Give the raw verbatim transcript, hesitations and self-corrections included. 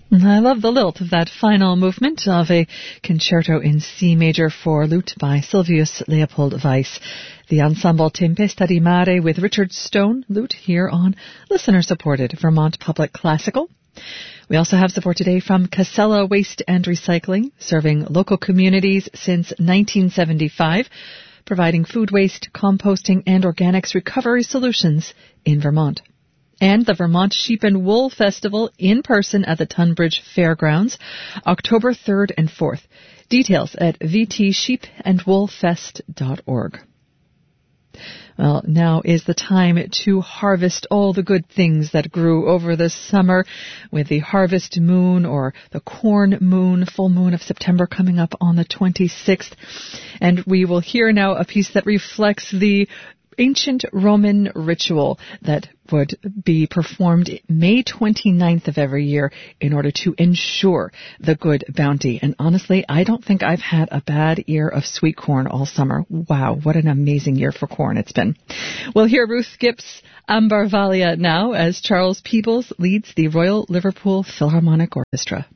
I love the lilt of that final movement of a concerto in C major for lute by Silvius Leopold Weiss. The ensemble Tempesta di Mare with Richard Stone, lute, here on listener-supported Vermont Public Classical. We also have support today from Casella Waste and Recycling, serving local communities since nineteen seventy-five, providing food waste, composting, and organics recovery solutions in Vermont. And the Vermont Sheep and Wool Festival in person at the Tunbridge Fairgrounds, October third and fourth. Details at v t sheep and wool fest dot org. Well, now is the time to harvest all the good things that grew over the summer, with the harvest moon, or the corn moon, full moon of September, coming up on the twenty-sixth. And we will hear now a piece that reflects the ancient Roman ritual that would be performed May twenty-ninth of every year in order to ensure the good bounty. And honestly, I don't think I've had a bad ear of sweet corn all summer. Wow, what an amazing year for corn it's been. We'll hear Ruth Gipp's Ambarvalia now as Charles Peebles leads the Royal Liverpool Philharmonic Orchestra.